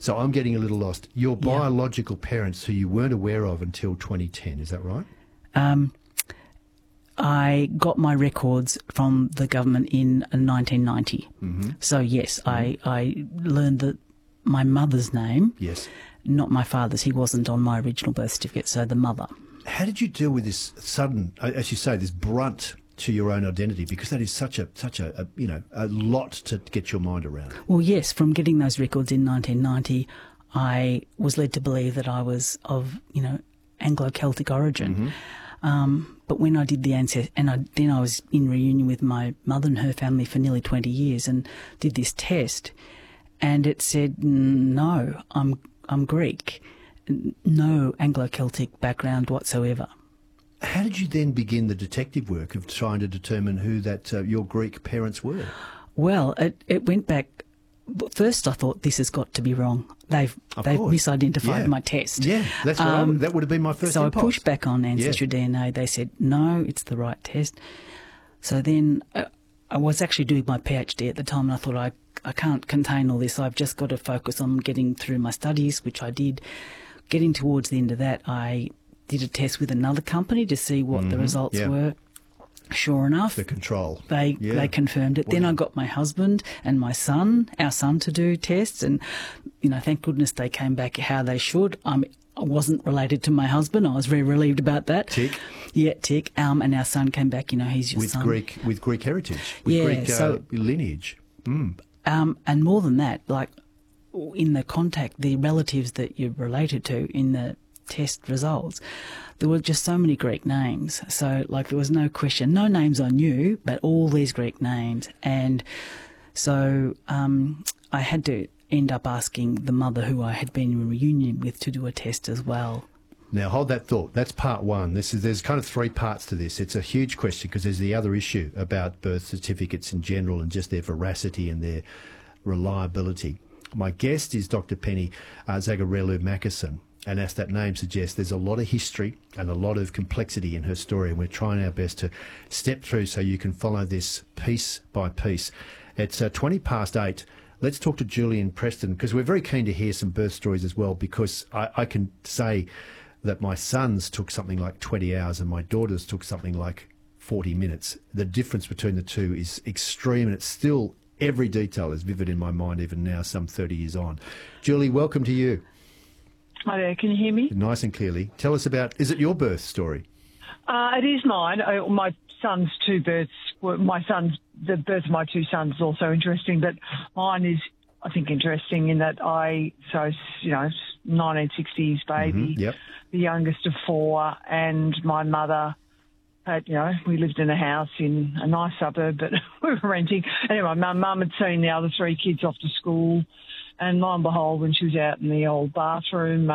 So I'm getting a little lost. Your Yeah. biological parents, who you weren't aware of until 2010, is that right? I got my records from the government in 1990. Mm-hmm. So, yes, I learned that my mother's name, Yes. not my father's. He wasn't on my original birth certificate, so the mother. How did you deal with this sudden, as you say, this brunt to your own identity? Because that is such a a lot to get your mind around. Well, yes, from getting those records in 1990, I was led to believe that I was of, Anglo-Celtic origin. But when I did the ancestry, then I was in reunion with my mother and her family for nearly 20 years and did this test, and it said, no, I'm Greek, no Anglo-Celtic background whatsoever. How did you then begin the detective work of trying to determine who that your Greek parents were? Well, it went back. First, I thought this has got to be wrong. They've course. misidentified my test. Yeah, that's what that would have been my first So impulse. I pushed back on Ancestry DNA. They said, no, it's the right test. So then I was actually doing my PhD at the time, and I thought, I can't contain all this. I've just got to focus on getting through my studies, which I did. Getting towards the end of that, I did a test with another company to see what the results were. Sure enough, The control. they confirmed it. Then I got my husband and our son to do tests, and thank goodness they came back how they should. I wasn't related to my husband. I was very relieved about that. Tick. Yeah, tick. And our son came back. He's your son. With Greek heritage, with Greek lineage. And more than that, like in the relatives that you're related to in the test results, there were just so many Greek names. So, there was no question, no names I knew, but all these Greek names. And so I had to end up asking the mother who I had been in reunion with to do a test as well. Now, hold that thought. That's part one. There's kind of three parts to this. It's a huge question because there's the other issue about birth certificates in general and just their veracity and their reliability. My guest is Dr. Penny Zagarelou-Mackerson. And as that name suggests, there's a lot of history and a lot of complexity in her story, and we're trying our best to step through so you can follow this piece by piece. It's 8:20. Let's talk to Julian Preston, because we're very keen to hear some birth stories as well, because I can say that my sons took something like 20 hours and my daughters took something like 40 minutes. The difference between the two is extreme, and it's still, every detail is vivid in my mind even now, some 30 years on. Julie, welcome to you. Hi there, can you hear me? Nice and clearly. Tell us about, is it your birth story? It is mine. My son's two births, the birth of my two sons is also interesting, but mine is, I think, interesting in that 1960s baby, the youngest of four, and my mother had, we lived in a house in a nice suburb, but we were renting. Anyway, my mum had seen the other three kids off to school. And lo and behold, when she was out in the old bathroom,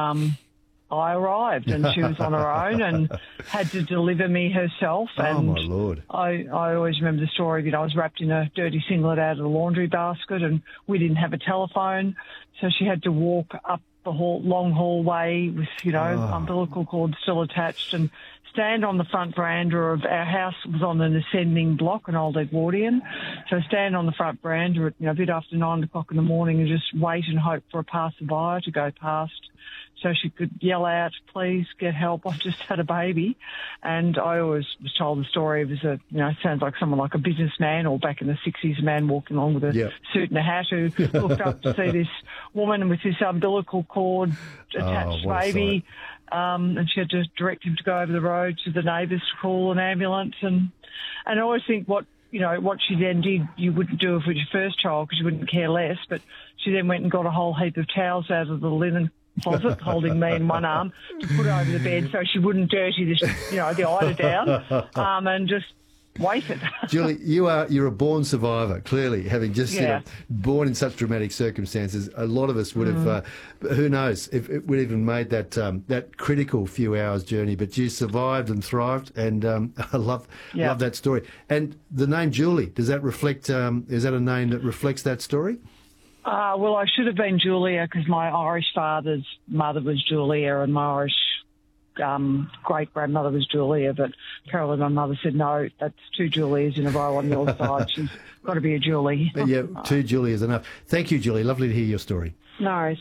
I arrived, and she was on her own and had to deliver me herself. Oh, and my Lord. I always remember the story of, I was wrapped in a dirty singlet out of the laundry basket, and we didn't have a telephone, so she had to walk up the long hallway with, umbilical cord still attached, and stand on the front veranda of our house. Was on an ascending block, an old Edwardian. So stand on the front veranda at a bit after 9 o'clock in the morning and just wait and hope for a passerby to go past so she could yell out, please get help, I've just had a baby. And I always was told the story of, sounds like someone like a businessman, or back in the 60s, a man walking along with a suit and a hat who looked up to see this woman with this umbilical cord attached baby. And she had to direct him to go over the road to the neighbours to call an ambulance. And I always think what she then did, you wouldn't do if it was your first child because you wouldn't care less, but she then went and got a whole heap of towels out of the linen closet, holding me in one arm, to put over the bed so she wouldn't dirty the eider down, and just waited. Julie, you're a born survivor, clearly, having just born in such dramatic circumstances. A lot of us would have, who knows, if it would even made that critical few hours journey, but you survived and thrived, and I love that story. And the name Julie, does that reflect, is that a name that reflects that story? Well, I should have been Julia because my Irish father's mother was Julia and my Irish great-grandmother was Julia, but Carolyn, my mother, said, no, that's two Julias in a row on your side. She's got to be a Julie. Yeah, two Julias enough. Thank you, Julie. Lovely to hear your story. No worries.